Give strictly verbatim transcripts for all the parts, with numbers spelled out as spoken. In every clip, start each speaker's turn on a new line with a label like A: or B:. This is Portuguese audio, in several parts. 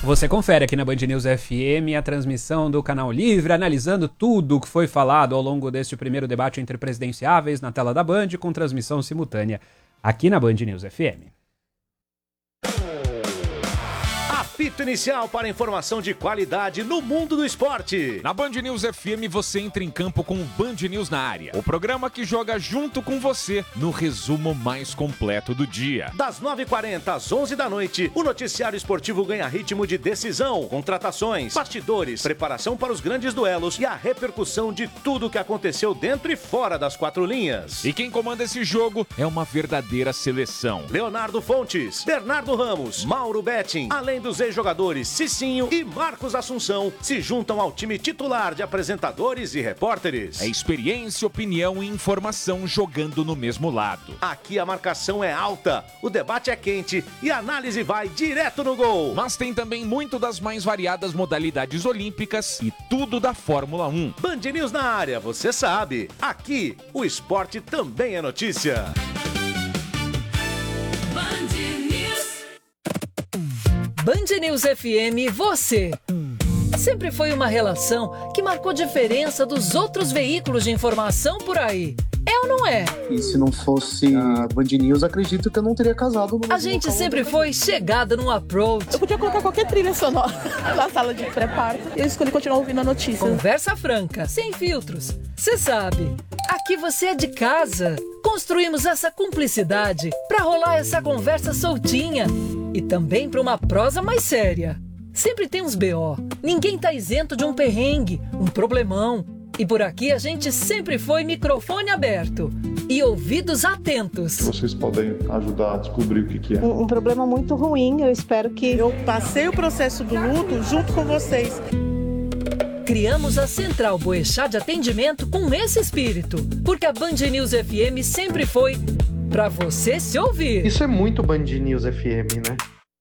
A: Você confere aqui na Band News F M a transmissão do Canal Livre, analisando tudo o que foi falado ao longo deste primeiro debate entre presidenciáveis na tela da Band, com transmissão simultânea aqui na Band News F M.
B: Apito inicial para informação de qualidade no mundo do esporte.
C: Na Band News F M você entra em campo com o Band News na área. O programa que joga junto com você no resumo mais completo do dia.
B: Das nove e quarenta às onze da noite, o noticiário esportivo ganha ritmo de decisão, contratações, bastidores, preparação para os grandes duelos e a repercussão de tudo o que aconteceu dentro e fora das quatro linhas.
C: E quem comanda esse jogo é uma verdadeira seleção.
B: Leonardo Fontes, Bernardo Ramos, Mauro Betting, além dos jogadores Cicinho e Marcos Assunção se juntam ao time titular de apresentadores e repórteres.
C: É experiência, opinião e informação jogando no mesmo lado.
B: Aqui a marcação é alta, o debate é quente e a análise vai direto no gol.
C: Mas tem também muito das mais variadas modalidades olímpicas e tudo da Fórmula um.
B: Band News na área, você sabe. Aqui, o esporte também é notícia.
D: Band News F M, você. Sempre foi uma relação que marcou diferença dos outros veículos de informação por aí. É ou não é?
E: E se não fosse a Band News, acredito que eu não teria casado. No
D: a gente sempre foi chegada no approach.
F: Eu podia colocar qualquer trilha sonora na sala de pré-parto e eu escolhi continuar ouvindo a notícia.
D: Conversa franca, sem filtros. Você sabe, aqui você é de casa. Construímos essa cumplicidade pra rolar essa conversa soltinha. E também para uma prosa mais séria. Sempre tem uns B O. Ninguém tá isento de um perrengue, um problemão. E por aqui a gente sempre foi microfone aberto e ouvidos atentos.
G: Vocês podem ajudar a descobrir o que, que é.
H: Um, um problema muito ruim, eu espero que...
F: Eu passei o processo do luto junto com vocês.
D: Criamos a Central Boechat de atendimento com esse espírito. Porque a Band News F M sempre foi... pra você se ouvir.
E: Isso é muito Band News F M, né?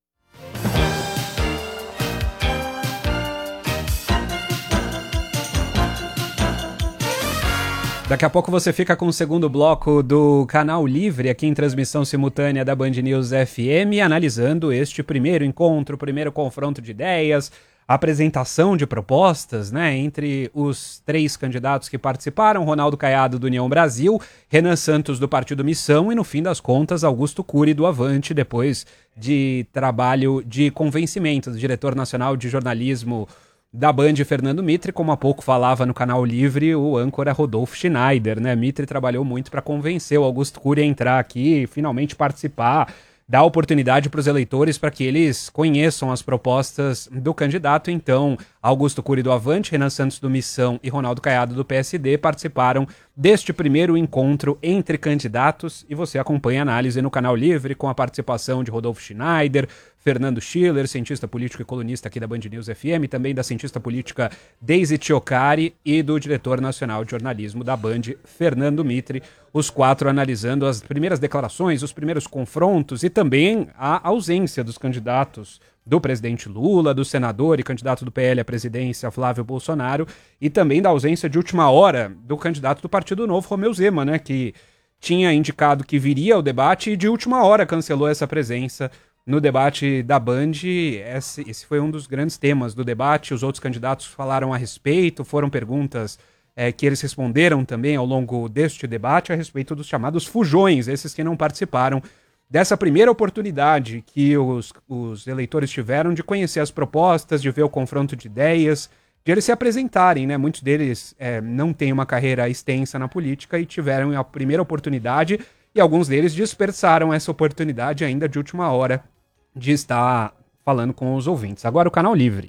A: Daqui a pouco você fica com o segundo bloco do Canal Livre, aqui em transmissão simultânea da Band News F M, analisando este primeiro encontro, primeiro confronto de ideias, apresentação de propostas, né, entre os três candidatos que participaram, Ronaldo Caiado do União Brasil, Renan Santos do Partido Missão e, no fim das contas, Augusto Cury do Avante, depois de trabalho de convencimento do diretor nacional de jornalismo da Band, Fernando Mitre, como há pouco falava no Canal Livre, o âncora Rodolfo Schneider, né, Mitre trabalhou muito para convencer o Augusto Cury a entrar aqui e finalmente participar, dar oportunidade para os eleitores para que eles conheçam as propostas do candidato. Então, Augusto Cury do Avante, Renan Santos do Missão e Ronaldo Caiado do P S D participaram deste primeiro encontro entre candidatos e você acompanha a análise no Canal Livre com a participação de Rodolfo Schneider, Fernando Schiller, cientista político e colunista aqui da Band News F M, também da cientista política Deise Tiocari e do diretor nacional de jornalismo da Band, Fernando Mitre, os quatro analisando as primeiras declarações, os primeiros confrontos e também a ausência dos candidatos do presidente Lula, do senador e candidato do P L à presidência Flávio Bolsonaro e também da ausência de última hora do candidato do Partido Novo, Romeu Zema, né, que tinha indicado que viria ao debate e de última hora cancelou essa presença no debate da Band. Esse, esse foi um dos grandes temas do debate, os outros candidatos falaram a respeito, foram perguntas é, que eles responderam também ao longo deste debate a respeito dos chamados fujões, esses que não participaram dessa primeira oportunidade que os, os eleitores tiveram de conhecer as propostas, de ver o confronto de ideias, de eles se apresentarem, né? Muitos deles é, não têm uma carreira extensa na política e tiveram a primeira oportunidade e alguns deles dispersaram essa oportunidade ainda de última hora de estar falando com os ouvintes. Agora o Canal Livre.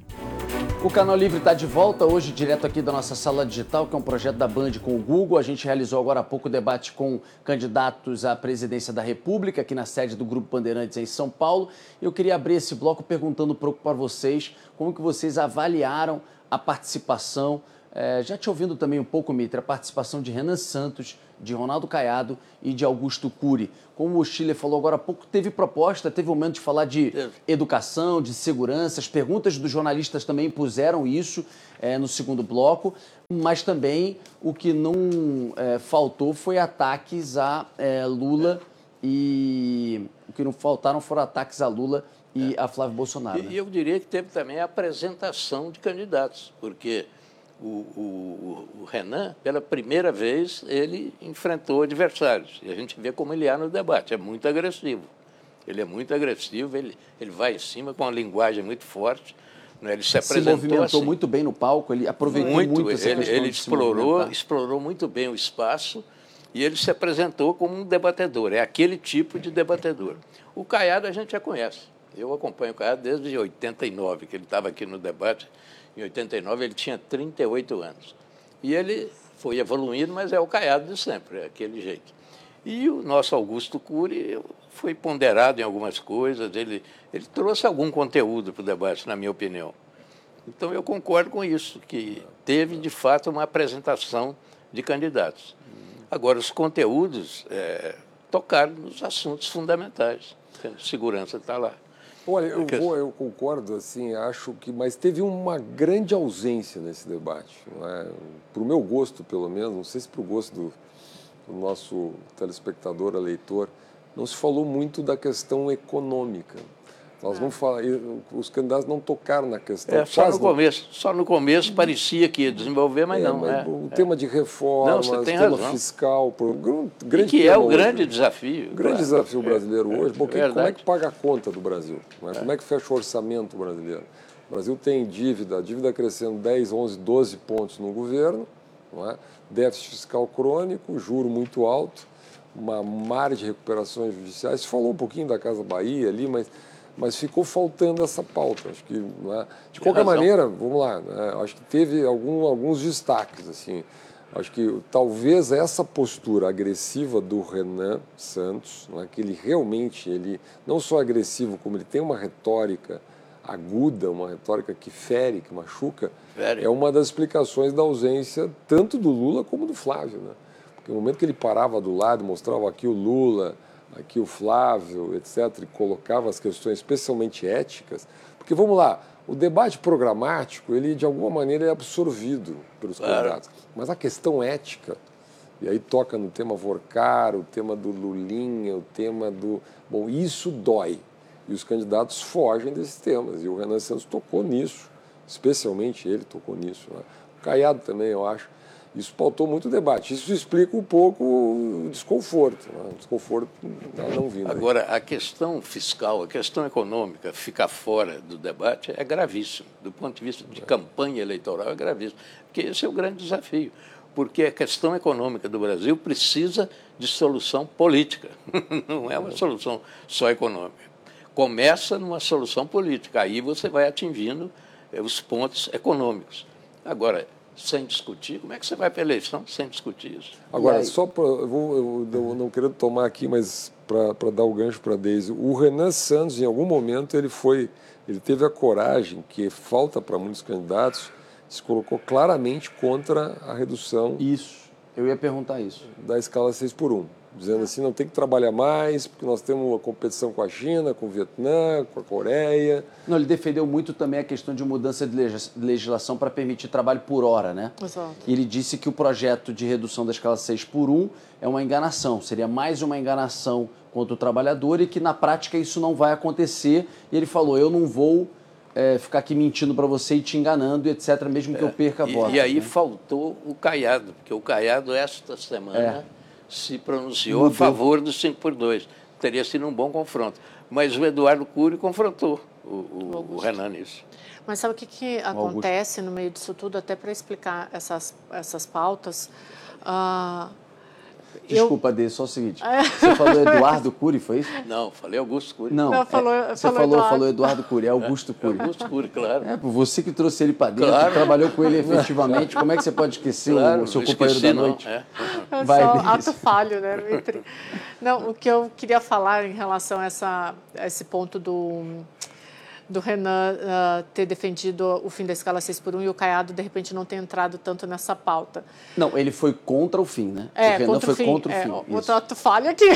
I: O Canal Livre está de volta hoje, direto aqui da nossa sala digital, que é um projeto da Band com o Google. A gente realizou agora há pouco o debate com candidatos à presidência da República, aqui na sede do Grupo Bandeirantes em São Paulo. Eu queria abrir esse bloco perguntando um pouco para vocês como que vocês avaliaram a participação, é, já te ouvindo também um pouco, Mitre, a participação de Renan Santos, de Ronaldo Caiado e de Augusto Cury. Como o Schiller falou agora há pouco, teve proposta, teve um momento de falar de educação, de segurança, as perguntas dos jornalistas também puseram isso é, no segundo bloco, mas também o que não é, faltou foi ataques a é, Lula e... o que não faltaram foram ataques a Lula e a Flávio Bolsonaro.
J: E
I: né?
J: eu diria que teve também a apresentação de candidatos, porque o, o, o Renan, pela primeira vez, ele enfrentou adversários. E a gente vê como ele é no debate, é muito agressivo. Ele é muito agressivo, ele, ele vai em cima com uma linguagem muito forte. Né? Ele se apresentou
I: se movimentou
J: assim,
I: muito bem no palco, ele aproveitou
J: muito,
I: muito essa
J: ele,
I: questão
J: ele
I: de se
J: explorou,
I: movimentar.
J: explorou muito bem o espaço e ele se apresentou como um debatedor, é aquele tipo de debatedor. O Caiado a gente já conhece, eu acompanho o Caiado desde oitenta e nove, que ele estava aqui no debate, em oitenta e nove ele tinha trinta e oito anos. E ele foi evoluindo, mas é o Caiado de sempre, é aquele jeito. E o nosso Augusto Cury foi ponderado em algumas coisas, ele, ele trouxe algum conteúdo para o debate, na minha opinião. Então, eu concordo com isso, que teve, de fato, uma apresentação de candidatos. Agora, os conteúdos é, tocaram nos assuntos fundamentais. A segurança está lá.
K: Olha, eu, vou, eu concordo, assim, acho que... Mas teve uma grande ausência nesse debate. Não é? Para o meu gosto, pelo menos, não sei se para o gosto do, do nosso telespectador, eleitor, não se falou muito da questão econômica. Nós vamos falar, os candidatos não tocaram na questão.
J: É, só no começo, só no começo parecia que ia desenvolver, mas
K: é,
J: não.
K: Mas
J: é,
K: o
J: é.
K: tema de reformas, o tema
J: razão.
K: fiscal, por, um grande
J: e que é o
K: hoje,
J: grande desafio.
K: O grande
J: claro.
K: desafio brasileiro
J: é,
K: hoje, porque
J: é
K: como é que paga a conta do Brasil? Não é?
J: É.
K: Como é que fecha o orçamento brasileiro? O Brasil tem dívida, a dívida crescendo dez, onze, doze pontos no governo, não é? Déficit fiscal crônico, juro muito alto, uma margem de recuperações judiciais. Você falou um pouquinho da Casa Bahia ali, mas, mas ficou faltando essa pauta. Acho que, não é? De qualquer maneira, vamos lá, né? Acho que teve algum, alguns destaques. Assim. Acho que talvez essa postura agressiva do Renan Santos, não é? Que ele realmente, ele não só é agressivo, como ele tem uma retórica aguda, uma retórica que fere, que machuca,
J: fere.
K: É uma das explicações da ausência tanto do Lula como do Flávio, né? No momento que ele parava do lado, mostrava aqui o Lula, aqui o Flávio, etcétera, e colocava as questões especialmente éticas, porque, vamos lá, o debate programático, ele de alguma maneira é absorvido pelos
J: claro.
K: candidatos, mas a questão ética, e aí toca no tema Vorcar, o tema do Lulinha, o tema do... Bom, isso dói, e os candidatos fogem desses temas, e o Renan Santos tocou nisso, especialmente ele tocou nisso, né? O Caiado também, eu acho. Isso pautou muito o debate. Isso explica um pouco o desconforto, né? O desconforto não vindo.
J: Agora, a questão fiscal, a questão econômica, ficar fora do debate é gravíssimo. Do ponto de vista de é. campanha eleitoral, é gravíssimo. Porque esse é o grande desafio. Porque a questão econômica do Brasil precisa de solução política. Não é uma solução só econômica. Começa numa solução política. Aí você vai atingindo os pontos econômicos. Agora, sem discutir, como é que você vai para a eleição sem discutir isso?
K: Agora, só para... Eu, vou, eu não quero tomar aqui, mas para dar o gancho para a Deise, o Renan Santos, em algum momento, ele foi... Ele teve a coragem, que falta para muitos candidatos, se colocou claramente contra a redução...
I: Isso, eu ia perguntar isso.
K: ...da escala seis por um. Dizendo assim, não tem que trabalhar mais, porque nós temos uma competição com a China, com o Vietnã, com a Coreia.
I: Não, ele defendeu muito também a questão de mudança de legislação para permitir trabalho por hora, né?
F: Exato.
I: E ele disse que o projeto de redução da escala seis por um é uma enganação, seria mais uma enganação contra o trabalhador e que na prática isso não vai acontecer. E ele falou, eu não vou é, ficar aqui mentindo para você e te enganando, etcétera, mesmo que é, eu perca a voz.
J: E, e aí
I: né?
J: faltou o Caiado, porque o Caiado esta semana...
I: É.
J: se pronunciou Mudou. a favor do cinco por dois. Teria sido um bom confronto. Mas o Eduardo Cury confrontou o, o, o Renan nisso.
L: Mas sabe o que, que acontece no meio disso tudo, até para explicar essas, essas pautas? Uh,
I: Desculpa, eu... Dê, só o seguinte. Você falou Eduardo Cury, foi isso?
J: Não, falei Augusto Cury.
I: Não,
L: Não falou,
I: é, você
L: falou
I: falou
L: Eduardo.
I: falou Eduardo Cury, é Augusto Cury.
J: É, Augusto Cury, claro.
I: É, você que trouxe ele para dentro,
J: claro.
I: trabalhou com ele efetivamente, como é que você pode esquecer
J: claro,
I: o seu
J: não
I: companheiro
J: esqueci,
I: da noite?
J: Não, é.
L: É
I: Vai,
L: só
I: Denise.
L: ato falho, né? Não, o que eu queria falar em relação a, essa, a esse ponto do... do Renan uh, ter defendido o fim da escala seis por um e o Caiado, de repente, não ter entrado tanto nessa pauta.
I: Não, ele foi contra o fim, né?
L: É,
I: o Renan
L: contra
I: foi
L: o fim.
I: contra o
L: é,
I: fim.
L: O trato falha aqui.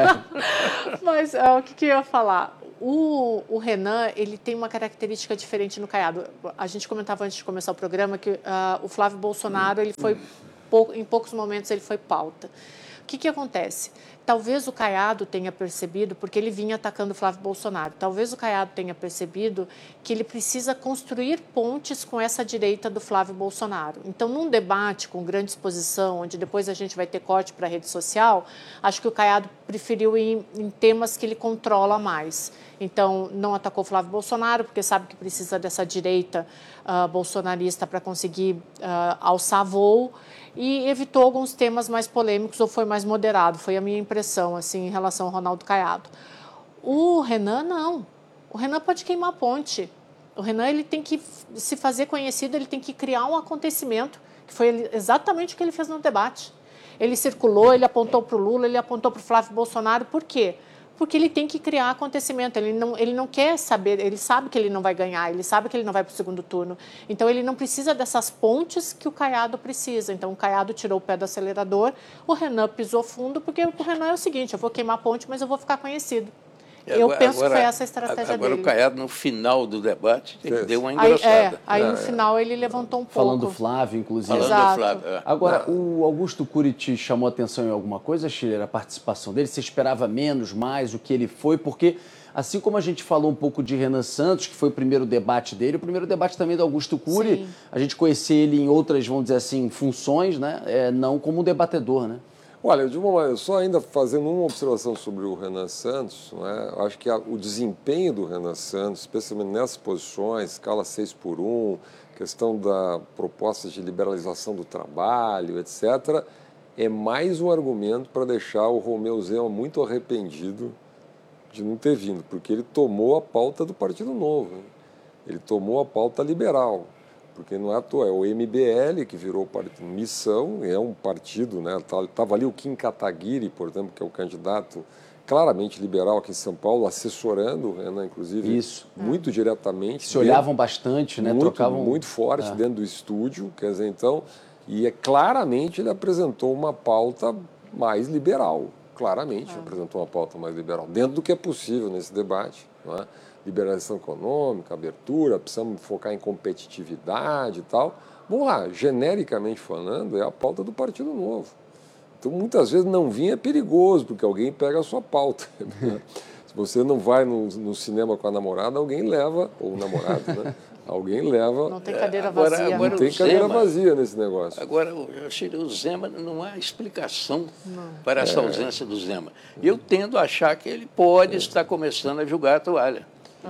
L: É. Mas uh, o que, que eu ia falar? O, o Renan, ele tem uma característica diferente no Caiado. A gente comentava antes de começar o programa que uh, o Flávio Bolsonaro, ele foi, pou, em poucos momentos, ele foi pauta. O que, que acontece? talvez o Caiado tenha percebido, porque ele vinha atacando o Flávio Bolsonaro, talvez o Caiado tenha percebido que ele precisa construir pontes com essa direita do Flávio Bolsonaro. Então, num debate com grande exposição, onde depois a gente vai ter corte para a rede social, acho que o Caiado preferiu ir em temas que ele controla mais. Então, não atacou o Flávio Bolsonaro, porque sabe que precisa dessa direita uh, bolsonarista para conseguir uh, alçar voo, e evitou alguns temas mais polêmicos ou foi mais moderado, foi a minha impressão assim, em relação ao Ronaldo Caiado. O Renan, não. O Renan pode queimar a ponte. O Renan ele tem que se fazer conhecido, ele tem que criar um acontecimento, que foi exatamente o que ele fez no debate. Ele circulou, ele apontou para o Lula, ele apontou para o Flávio Bolsonaro. Por quê? Porque ele tem que criar acontecimento, ele não, ele não quer saber, ele sabe que ele não vai ganhar, ele sabe que ele não vai para o segundo turno. Então, ele não precisa dessas pontes que o Caiado precisa. Então, o Caiado tirou o pé do acelerador, o Renan pisou fundo, porque o Renan é o seguinte, eu vou queimar a ponte, mas eu vou ficar conhecido.
J: Agora,
L: eu penso
J: agora,
L: que foi essa a estratégia
J: agora,
L: dele.
J: Agora o Caiado, no final do debate, ele deu uma
L: Aí,
J: engrossada.
L: é, aí
J: é,
L: no final ele levantou um pouco.
I: Falando do Flávio, inclusive.
J: Falando
L: Exato.
J: do Flávio. É.
I: Agora, o Augusto Cury te chamou a atenção em alguma coisa, Schiller, a participação dele? Você esperava menos, mais, o que ele foi? Porque, assim como a gente falou um pouco de Renan Santos, que foi o primeiro debate dele, o primeiro debate também do Augusto Cury,
L: Sim.
I: a gente conhecia ele em outras, vamos dizer assim, funções, né? É, não como um debatedor, né?
K: Olha, de uma maneira, só ainda fazendo uma observação sobre o Renan Santos, né, acho que a, o desempenho do Renan Santos, especialmente nessas posições, escala seis por um, questão da proposta de liberalização do trabalho, etcétera, é mais um argumento para deixar o Romeu Zema muito arrependido de não ter vindo, porque ele tomou a pauta do Partido Novo, né? Ele tomou a pauta liberal. Porque não é à toa, é o M B L que virou partido Missão, é um partido, né? Estava ali o Kim Kataguiri, por exemplo, que é o candidato claramente liberal aqui em São Paulo, assessorando o Renan, inclusive,
I: Isso.
K: muito diretamente.
I: Se olhavam bastante, né?
K: Muito,
I: Trocavam...
K: muito forte
I: é.
K: dentro do estúdio, quer dizer, então, e é claramente ele apresentou uma pauta mais liberal, claramente é. apresentou uma pauta mais liberal, dentro do que é possível nesse debate, não é? Liberalização econômica, abertura, precisamos focar em competitividade e tal. Vamos lá, genericamente falando, é a pauta do Partido Novo. Então, muitas vezes não vir é perigoso, porque alguém pega a sua pauta. Se você não vai no, no cinema com a namorada, alguém leva, ou o namorado, né? Alguém leva...
L: Não tem cadeira
J: agora,
L: vazia.
J: Agora
K: não tem cadeira
J: Zema,
K: vazia nesse negócio.
J: Agora, eu achei que o Zema, não há explicação não. para essa é. ausência do Zema. Eu tendo a achar que ele pode é. estar começando a jogar a toalha.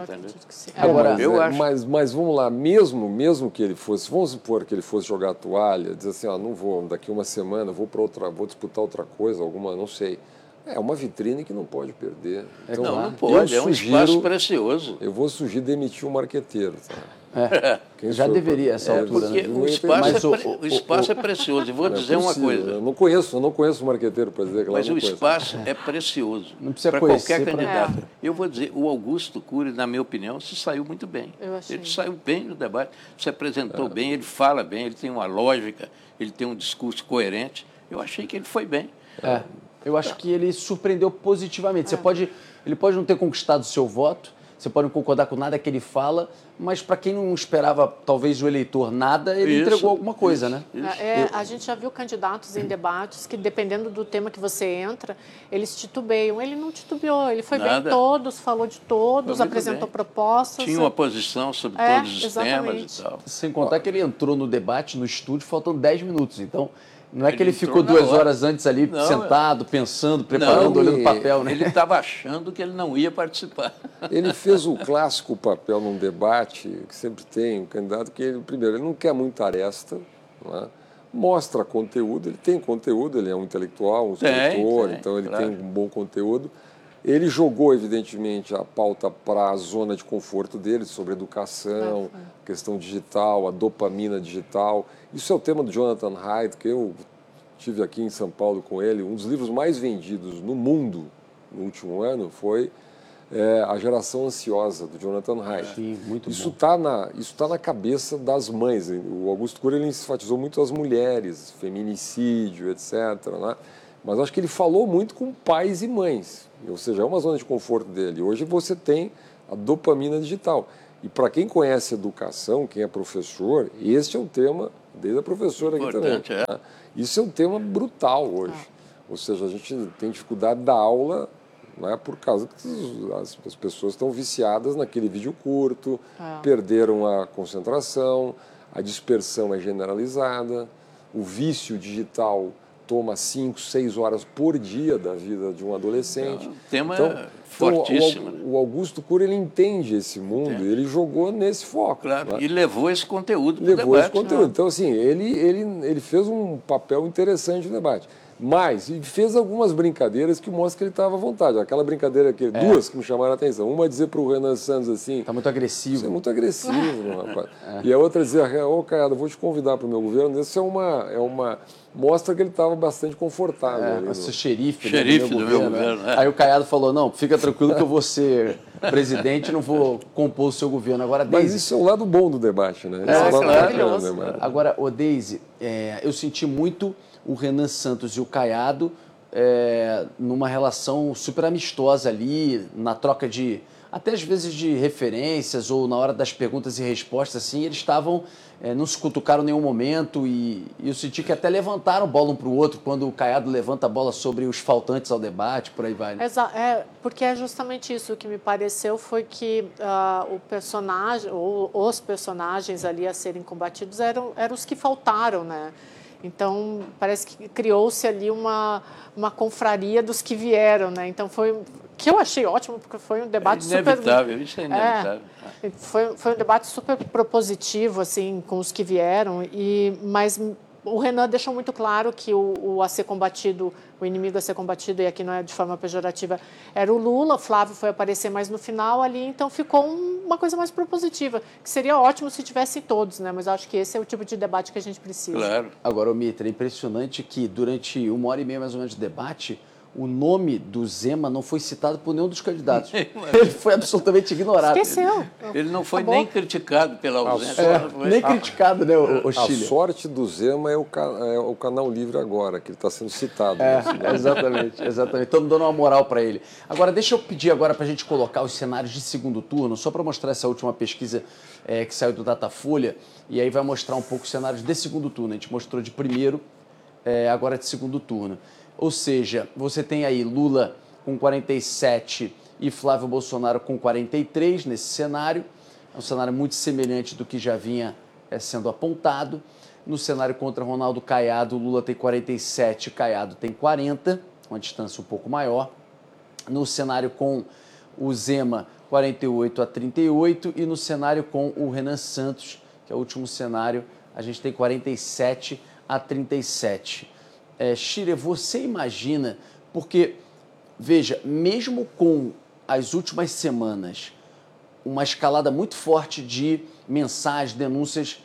K: Agora,
J: eu
K: é,
J: acho.
K: Mas, mas vamos lá, mesmo, mesmo que ele fosse, vamos supor que ele fosse jogar a toalha, dizer assim, ó, não vou, daqui uma semana vou para outra, vou disputar outra coisa, alguma, não sei. É uma vitrine que não pode perder. Então,
J: não, não pode, é um sugiro, espaço precioso.
K: Eu vou sugerir demitir o marqueteiro. Tá?
I: É, Quem já deveria essa
J: é,
I: altura.
J: Porque
I: né?
J: o espaço,
I: mas
J: é,
I: o,
J: pre... o espaço é precioso. E vou dizer é uma coisa.
K: Eu não conheço, eu não conheço o marqueteiro para dizer que
J: Mas
K: lá
J: o
K: não
J: espaço é precioso para
I: qualquer
J: pra... candidato.
L: É.
J: Eu vou dizer, o Augusto Cury, na minha opinião, se saiu muito bem. Ele saiu bem no debate, se apresentou é. bem, ele fala bem, ele tem uma lógica, ele tem um discurso coerente. Eu achei que ele foi bem.
I: É. Eu acho que ele surpreendeu positivamente. Você pode, ele pode não ter conquistado o seu voto, você pode não concordar com nada que ele fala, mas para quem não esperava, talvez, o eleitor nada, ele isso, entregou alguma coisa,
J: isso,
I: né?
J: Isso.
L: É,
I: Eu...
L: a gente já viu candidatos em debates que, dependendo do tema que você entra, eles titubeiam. Ele não titubeou, ele foi nada. bem em todos, falou de todos, apresentou bem. propostas.
J: Tinha uma posição sobre é, todos os exatamente. temas e tal.
I: Sem contar que ele entrou no debate, no estúdio, faltando dez minutos, então... Não é que ele, ele ficou duas hora. horas antes ali, não, sentado, pensando, preparando, não, olhando o papel, né?
J: Ele estava achando que ele não ia participar.
K: Ele fez o clássico papel num debate, que sempre tem um candidato, que ele, primeiro, ele não quer muita aresta, não é? Mostra conteúdo, ele tem conteúdo, ele é um intelectual, um escritor, tem, então ele claro. tem um bom conteúdo. Ele jogou, evidentemente, a pauta para a zona de conforto dele, sobre educação, ah, questão digital, a dopamina digital. Isso é o tema do Jonathan Haidt, que eu tive aqui em São Paulo com ele. Um dos livros mais vendidos no mundo no último ano foi é, A Geração Ansiosa, do Jonathan Haidt.
I: Sim, muito
K: isso está na, isso tá na cabeça das mães. O Augusto Cury ele enfatizou muito as mulheres, feminicídio, etcétera, né? Mas acho que ele falou muito com pais e mães, ou seja, é uma zona de conforto dele. Hoje você tem a dopamina digital. E para quem conhece educação, quem é professor, este é um tema, desde a professora aqui também.
J: É.
K: Isso é um tema brutal hoje. Ou seja, a gente tem dificuldade da aula, né, por causa que as, as pessoas estão viciadas naquele vídeo curto, é. perderam a concentração, a dispersão é generalizada, o vício digital toma cinco, seis horas por dia da vida de um adolescente.
J: O tema
K: então,
J: é fortíssimo.
K: Então, o, o Augusto Cury, ele entende esse mundo, é. ele jogou nesse foco.
J: Claro,
K: né?
J: e levou esse conteúdo para o
K: debate. Levou esse conteúdo.
J: Né?
K: Então, assim, ele, ele, ele fez um papel interessante no debate. Mas, e fez algumas brincadeiras que mostram que ele estava à vontade. Aquela brincadeira, que, é. duas que me chamaram a atenção. Uma dizer para o Renan Santos assim...
I: Está muito agressivo.
K: Você é muito agressivo, rapaz. É. E a outra dizer, ô, oh, Caiado, vou te convidar para o meu governo. Isso é uma... É uma mostra que ele estava bastante confortável.
I: É,
K: ali,
I: ser xerife,
J: xerife
I: do meu
J: do
I: governo.
J: Meu governo é.
I: Aí o Caiado falou, não, fica tranquilo que eu vou ser presidente e não vou compor o seu governo. Agora, Deise...
K: Mas isso é o lado bom do debate, né?
I: É,
K: é
I: claro.
K: maravilhoso. Né?
I: Agora, ô Deise, é, eu senti muito o Renan Santos e o Caiado é, numa relação super amistosa ali, na troca de, até às vezes de referências ou na hora das perguntas e respostas, assim, eles estavam, é, não se cutucaram em nenhum momento e, e eu senti que até levantaram bola um para o outro quando o Caiado levanta a bola sobre os faltantes ao debate, por aí vai. Né?
L: Exato, é, porque é justamente isso o que me pareceu foi que uh, o personagem, ou os personagens ali a serem combatidos eram, eram os que faltaram, né? Então, parece que criou-se ali uma, uma confraria dos que vieram, né? Então, foi que eu achei ótimo, porque foi um debate
J: é inevitável,
L: super...
J: isso é inevitável.
L: É, foi, foi um debate super propositivo, assim, com os que vieram, e, mas o Renan deixou muito claro que o, o a ser combatido, o inimigo a ser combatido, e aqui não é de forma pejorativa, era o Lula. Flávio foi aparecer mais no final ali, então ficou um, uma coisa mais propositiva, que seria ótimo se tivessem todos, né? Mas acho que esse é o tipo de debate que a gente precisa.
J: Claro.
I: Agora, Mitra, é impressionante que durante uma hora e meia mais ou menos de debate, o nome do Zema não foi citado por nenhum dos candidatos. Ele foi absolutamente ignorado.
L: Esqueceu.
J: Ele não foi
L: Acabou.
J: nem criticado pela ausência.
I: É,
J: foi...
I: nem criticado, né, o, o Chile?
K: A sorte do Zema é o, é o Canal Livre agora, que ele está sendo citado.
I: É,
K: né?
I: exatamente, exatamente. Estamos dando uma moral para ele. Agora, deixa eu pedir agora para a gente colocar os cenários de segundo turno, só para mostrar essa última pesquisa é, que saiu do Datafolha, e aí vai mostrar um pouco os cenários de segundo turno. A gente mostrou de primeiro, é, agora de segundo turno. Ou seja, você tem aí Lula com quarenta e sete e Flávio Bolsonaro com quarenta e três nesse cenário. É um cenário muito semelhante do que já vinha é, sendo apontado. No cenário contra Ronaldo Caiado, Lula tem quarenta e sete, Caiado tem quarenta, uma distância um pouco maior. No cenário com o Zema, quarenta e oito a trinta e oito. E no cenário com o Renan Santos, que é o último cenário, a gente tem quarenta e sete a trinta e sete. É, Chile, você imagina, porque, veja, mesmo com as últimas semanas, uma escalada muito forte de mensagens, denúncias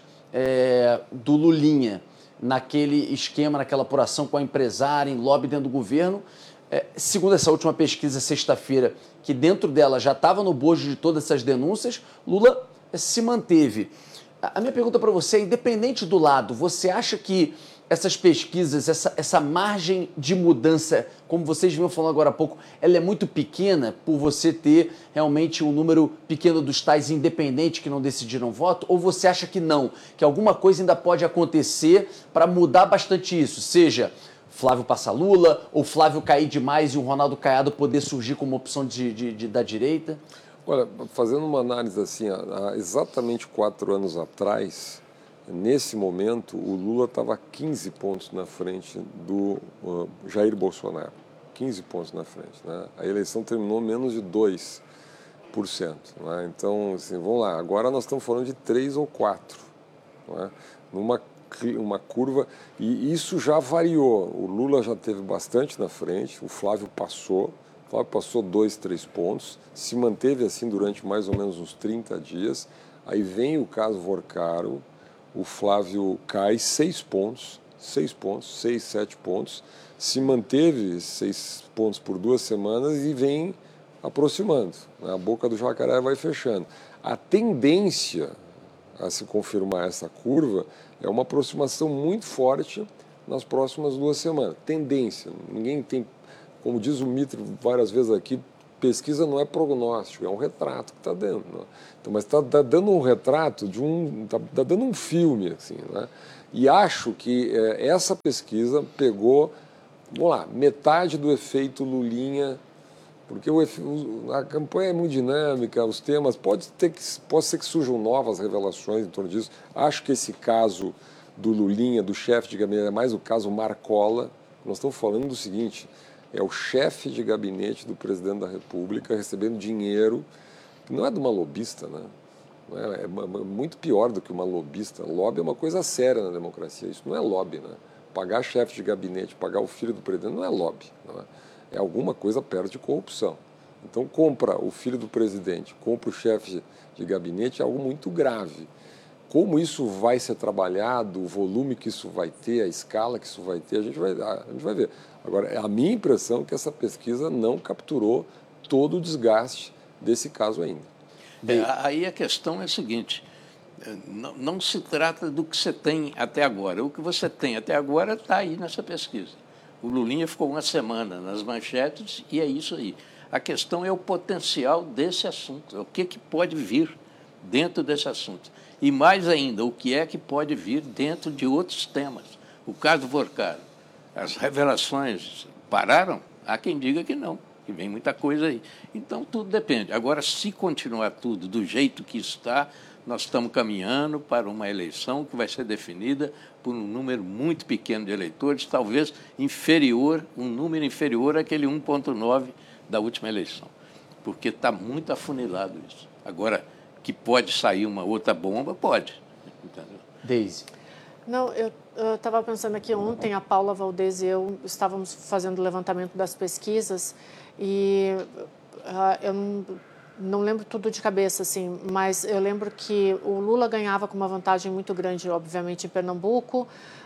I: é, do Lulinha, naquele esquema, naquela apuração com a empresária, em lobby dentro do governo, é, segundo essa última pesquisa, sexta-feira, que dentro dela já estava no bojo de todas essas denúncias, Lula é, se manteve. A minha pergunta para você é, independente do lado, você acha que essas pesquisas, essa, essa margem de mudança, como vocês vinham falando agora há pouco, ela é muito pequena por você ter realmente um número pequeno dos tais independentes que não decidiram voto? Ou você acha que não, que alguma coisa ainda pode acontecer para mudar bastante isso? Seja Flávio passar Lula, ou Flávio cair demais e o Ronaldo Caiado poder surgir como opção de, de, de, da direita?
K: Olha, fazendo uma análise assim, há exatamente quatro anos atrás, nesse momento, o Lula estava quinze pontos na frente do uh, Jair Bolsonaro. quinze pontos na frente. Né? A eleição terminou menos de dois por cento. Né? Então, assim, vamos lá. Agora nós estamos falando de três ou quatro. Né? Numa uma curva, e isso já variou. O Lula já teve bastante na frente, o Flávio passou, o Flávio passou dois, três pontos, se manteve assim durante mais ou menos uns trinta dias. Aí vem o caso Vorcaro, o Flávio cai seis pontos, seis pontos, seis, sete pontos, se manteve seis pontos por duas semanas e vem aproximando. A boca do jacaré vai fechando. A tendência a se confirmar essa curva é uma aproximação muito forte nas próximas duas semanas. Tendência. Ninguém tem, como diz o Mitra várias vezes aqui, pesquisa não é prognóstico, é um retrato que está dando. Né? Então, mas está tá dando um retrato de um. Está tá dando um filme, assim, né? E acho que é, essa pesquisa pegou vamos lá, metade do efeito Lulinha, porque o, a campanha é muito dinâmica, os temas, pode, ter que, pode ser que surjam novas revelações em torno disso. Acho que esse caso do Lulinha, do chefe de gabinete, é mais o caso Marcola. Nós estamos falando do seguinte, é o chefe de gabinete do presidente da República recebendo dinheiro, que não é de uma lobista, né? Não é, é muito pior do que uma lobista. Lobby é uma coisa séria na democracia, isso não é lobby, né? Pagar chefe de gabinete, pagar o filho do presidente não é lobby, não é? É alguma coisa perto de corrupção. Então, compra o filho do presidente, compra o chefe de gabinete, é algo muito grave. Como isso vai ser trabalhado, o volume que isso vai ter, a escala que isso vai ter, a gente vai, a gente vai ver. Agora, é a minha impressão que essa pesquisa não capturou todo o desgaste desse caso ainda.
J: É, aí a questão é a seguinte, não, não se trata do que você tem até agora. O que você tem até agora está aí nessa pesquisa. O Lulinha ficou uma semana nas manchetes e é isso aí. A questão é o potencial desse assunto, o que, que pode vir dentro desse assunto. E mais ainda, o que é que pode vir dentro de outros temas. O caso Vorcaro, as revelações pararam? Há quem diga que não, que vem muita coisa aí. Então, tudo depende. Agora, se continuar tudo do jeito que está, nós estamos caminhando para uma eleição que vai ser definida por um número muito pequeno de eleitores, talvez inferior, um número inferior àquele um vírgula nove da última eleição, porque está muito afunilado isso. Agora, que pode sair uma outra bomba, pode. Entendeu?
I: Deise.
L: Não, eu estava pensando aqui ontem, a Paula Valdez e eu estávamos fazendo o levantamento das pesquisas e uh, eu não... Não lembro tudo de cabeça, assim, mas eu lembro que o Lula ganhava com uma vantagem muito grande, obviamente, em Pernambuco.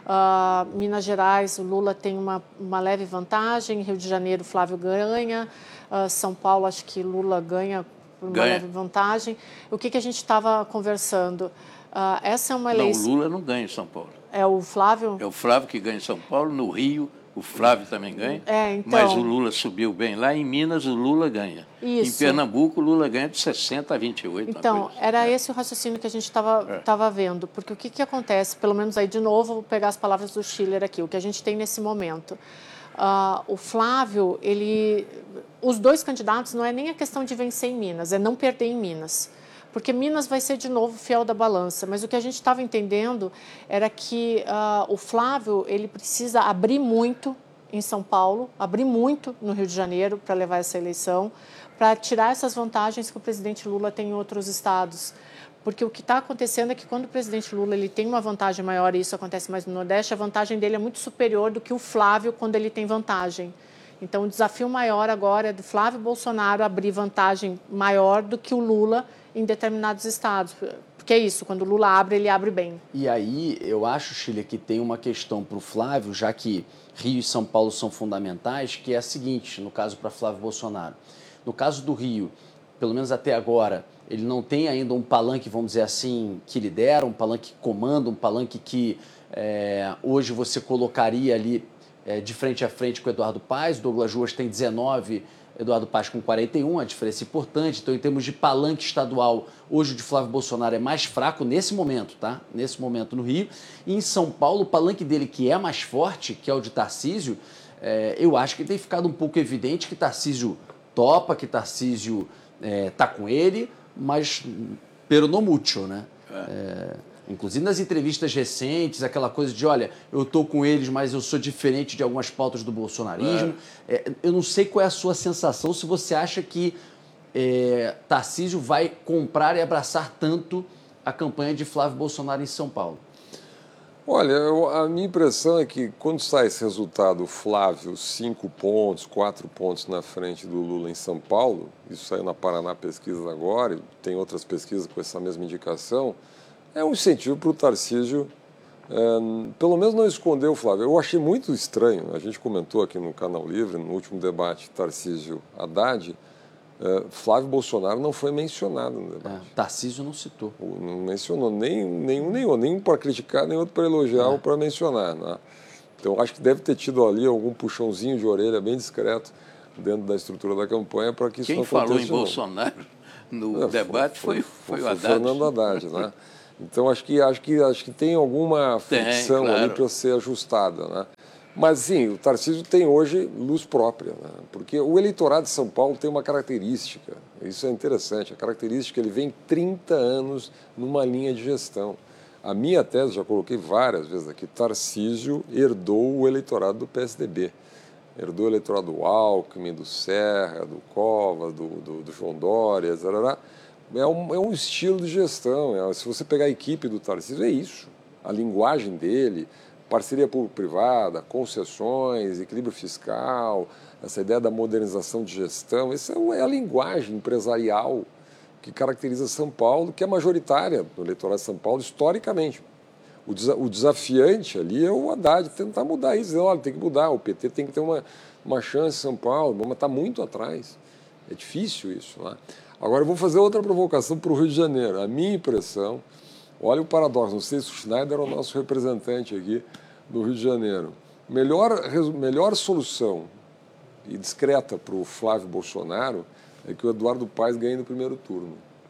L: Uh, Minas Gerais, o Lula tem uma, uma leve vantagem. Rio de Janeiro, Flávio ganha. Uh, São Paulo, acho que Lula ganha por uma ganha. leve vantagem. O que, que a gente estava conversando? Uh, essa é uma eleição...
J: Não, o Lula não ganha em São Paulo.
L: É o Flávio? É
J: o Flávio que ganha em São Paulo. No Rio, o Flávio também ganha,
L: é, então...
J: mas o Lula subiu bem lá. Em Minas, o Lula ganha.
L: Isso.
J: Em Pernambuco, o Lula ganha de sessenta a vinte e oito.
L: Então, era
J: é.
L: esse o raciocínio que a gente estava é. tava vendo. Porque o que, que acontece, pelo menos aí de novo, vou pegar as palavras do Schiller aqui, o que a gente tem nesse momento. Uh, o Flávio, ele... Os dois candidatos não é nem a questão de vencer em Minas, é não perder em Minas. Porque Minas vai ser, de novo, fiel da balança. Mas o que a gente estava entendendo era que uh, o Flávio ele precisa abrir muito em São Paulo, abrir muito no Rio de Janeiro para levar essa eleição, para tirar essas vantagens que o presidente Lula tem em outros estados. Porque o que está acontecendo é que quando o presidente Lula ele tem uma vantagem maior, e isso acontece mais no Nordeste, a vantagem dele é muito superior do que o Flávio quando ele tem vantagem. Então, o desafio maior agora é do Flávio Bolsonaro abrir vantagem maior do que o Lula em determinados estados. Porque é isso, quando o Lula abre, ele abre bem.
I: E aí, eu acho, Schiller, que tem uma questão para o Flávio, já que Rio e São Paulo são fundamentais, que é a seguinte, no caso para Flávio Bolsonaro. No caso do Rio, pelo menos até agora, ele não tem ainda um palanque, vamos dizer assim, que lidera, um palanque que comanda, um palanque que é, hoje você colocaria ali é, de frente a frente com o Eduardo Paes. Douglas Ruas tem dezenove, Eduardo Paes com quarenta e um, a diferença é importante. Então, em termos de palanque estadual, hoje o de Flávio Bolsonaro é mais fraco nesse momento, tá? Nesse momento no Rio. E em São Paulo, o palanque dele, que é mais forte, que é o de Tarcísio, é, eu acho que tem ficado um pouco evidente que Tarcísio topa, que Tarcísio está é, com ele, mas pero no mucho, né? É, inclusive nas entrevistas recentes, aquela coisa de, olha, eu estou com eles, mas eu sou diferente de algumas pautas do bolsonarismo. É. É, eu não sei qual é a sua sensação, se você acha que é, Tarcísio vai comprar e abraçar tanto a campanha de Flávio Bolsonaro em São Paulo.
K: Olha, eu, a minha impressão é que quando sai esse resultado, Flávio, cinco pontos, quatro pontos na frente do Lula em São Paulo, isso saiu na Paraná Pesquisas agora, e tem outras pesquisas com essa mesma indicação, é um incentivo para o Tarcísio, é, pelo menos não esconder o Flávio. Eu achei muito estranho, a gente comentou aqui no Canal Livre, no último debate Tarcísio-Haddad, é, Flávio Bolsonaro não foi mencionado no debate.
I: É, Tarcísio não citou.
K: Não mencionou nem, nenhum, nenhum, nenhum para criticar, nem outro para elogiar é. ou para mencionar. Né? Então, acho que deve ter tido ali algum puxãozinho de orelha bem discreto dentro da estrutura da campanha para que isso
J: Quem
K: não aconteça.
J: Quem falou em Bolsonaro no é, debate foi, foi, foi, foi o Haddad.
K: Fernando Haddad, né? Então, acho que, acho que, acho que tem alguma fricção tem, claro. ali para ser ajustada, né? Mas, sim, o Tarcísio tem hoje luz própria, né? Porque o eleitorado de São Paulo tem uma característica, isso é interessante, a característica é que ele vem trinta anos numa linha de gestão. A minha tese, já coloquei várias vezes aqui, Tarcísio herdou o eleitorado do P S D B. Herdou o eleitorado do Alckmin, do Serra, do Covas, do, do, do João Dória, zarará. É um, é um estilo de gestão. É, se você pegar a equipe do Tarcísio, é isso. A linguagem dele, parceria público-privada, concessões, equilíbrio fiscal, essa ideia da modernização de gestão, essa é a linguagem empresarial que caracteriza São Paulo, que é majoritária no eleitorado de São Paulo, historicamente. O, desa o desafiante ali é o Haddad tentar mudar isso, dizer, olha, tem que mudar, o P T tem que ter uma, uma chance em São Paulo, mas está muito atrás. É difícil isso, né? Agora eu vou fazer outra provocação para o Rio de Janeiro. A minha impressão, olha o paradoxo, não sei se o Schneider é o nosso representante aqui do Rio de Janeiro. Melhor, melhor solução e discreta para o Flávio Bolsonaro é que o Eduardo Paes ganhe no primeiro turno.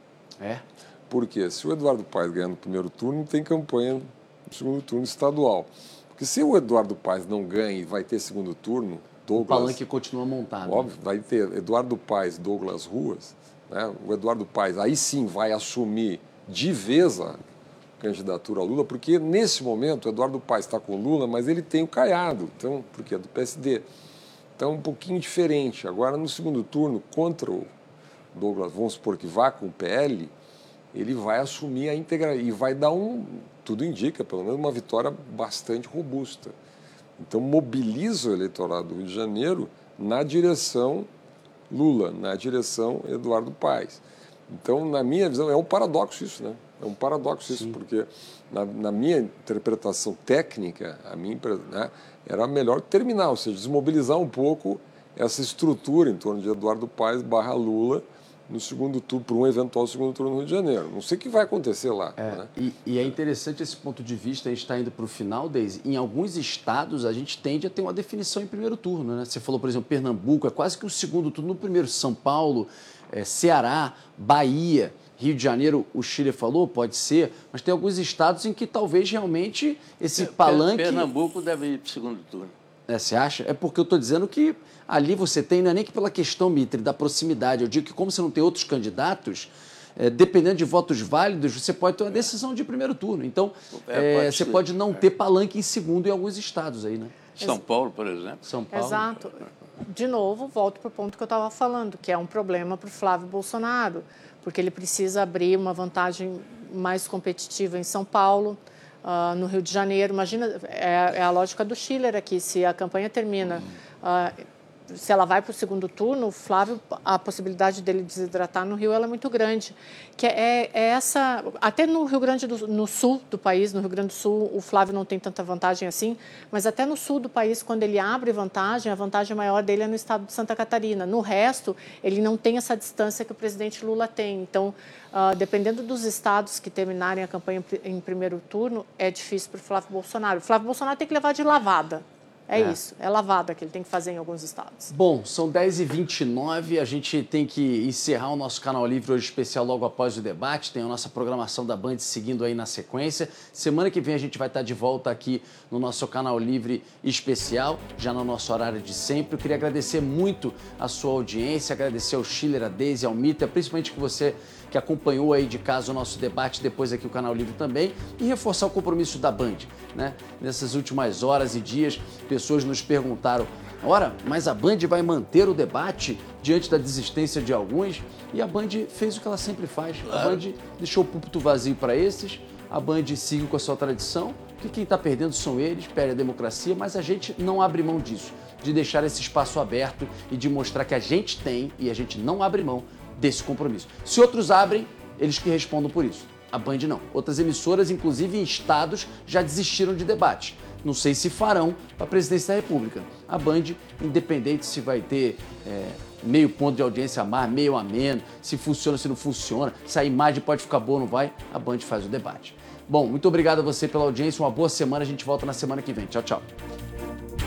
I: É?
K: Por quê? Se o Eduardo Paes ganhar no primeiro turno, não tem campanha no segundo turno estadual. Porque se o Eduardo Paes não ganha e vai ter segundo turno, Douglas...
I: O palanque continua montado.
K: Óbvio, vai ter Eduardo Paes, Douglas Ruas, né? O Eduardo Paes aí sim vai assumir de vez a candidatura a Lula, porque nesse momento o Eduardo Paes está com Lula, mas ele tem o Caiado, então, porque é do P S D. Então, um pouquinho diferente. Agora, no segundo turno, contra o Douglas, vamos supor que vá com o P L, ele vai assumir a íntegra e vai dar um, tudo indica, pelo menos uma vitória bastante robusta. Então, mobiliza o eleitorado do Rio de Janeiro na direção Lula, na direção Eduardo Paes. Então, na minha visão, é um paradoxo isso, né? É um paradoxo isso, Sim. porque na, na minha interpretação técnica, a minha, né, era melhor terminar, ou seja, desmobilizar um pouco essa estrutura em torno de Eduardo Paes barra Lula no segundo turno, para um eventual segundo turno no Rio de Janeiro. Não sei o que vai acontecer lá.
I: É,
K: né?
I: e, e é interessante esse ponto de vista, a gente está indo para o final, Deise. Em alguns estados, a gente tende a ter uma definição em primeiro turno, né? Você falou, por exemplo, Pernambuco, é quase que o segundo turno no primeiro. São Paulo, é, Ceará, Bahia, Rio de Janeiro, o Chile falou, pode ser, mas tem alguns estados em que talvez realmente esse palanque...
J: Pernambuco deve ir para o segundo turno.
I: É, você acha? É porque eu estou dizendo que ali você tem, não é nem que pela questão, Mitre, da proximidade. Eu digo que como você não tem outros candidatos, é, dependendo de votos válidos, você pode ter uma decisão de primeiro turno. Então, é, pode você ser. pode não ter palanque em segundo em alguns estados aí, né?
J: São Paulo, por exemplo.
I: São Paulo.
L: Exato. De novo, volto para o ponto que eu estava falando, que é um problema para o Flávio Bolsonaro, porque ele precisa abrir uma vantagem mais competitiva em São Paulo, uh, no Rio de Janeiro. Imagina, é, é a lógica do Schiller aqui, se a campanha termina... Uh, se ela vai para o segundo turno, o Flávio, a possibilidade dele desidratar no Rio ela é muito grande. Que é, é essa, até no Rio Grande do no sul do país, no Rio Grande do Sul, o Flávio não tem tanta vantagem assim, mas até no sul do país, quando ele abre vantagem, a vantagem maior dele é no estado de Santa Catarina. No resto, ele não tem essa distância que o presidente Lula tem. Então, uh, dependendo dos estados que terminarem a campanha em primeiro turno, é difícil para o Flávio Bolsonaro. O Flávio Bolsonaro tem que levar de lavada. É, é isso, é lavada que ele tem que fazer em alguns estados.
I: Bom, são dez e vinte e nove, a gente tem que encerrar o nosso Canal Livre hoje especial logo após o debate, tem a nossa programação da Band seguindo aí na sequência. Semana que vem a gente vai estar de volta aqui no nosso Canal Livre especial, já no nosso horário de sempre. Eu queria agradecer muito a sua audiência, agradecer ao Schiller, a Deise, ao Mita, principalmente que você que acompanhou aí de casa o nosso debate, depois aqui o Canal Livre também, e reforçar o compromisso da Band, né? Nessas últimas horas e dias, pessoas nos perguntaram, ora, mas a Band vai manter o debate diante da desistência de alguns? E a Band fez o que ela sempre faz. A Band deixou o púlpito vazio para esses, a Band seguiu com a sua tradição, que quem está perdendo são eles, perde a democracia, mas a gente não abre mão disso, de deixar esse espaço aberto e de mostrar que a gente tem e a gente não abre mão desse compromisso. Se outros abrem, eles que respondam por isso. A Band não. Outras emissoras, inclusive em estados, já desistiram de debate. Não sei se farão para a presidência da República. A Band, independente se vai ter é, meio ponto de audiência a mais, meio a menos, se funciona, se não funciona, se a imagem pode ficar boa ou não vai, a Band faz o debate. Bom, muito obrigado a você pela audiência, uma boa semana, a gente volta na semana que vem. Tchau, tchau.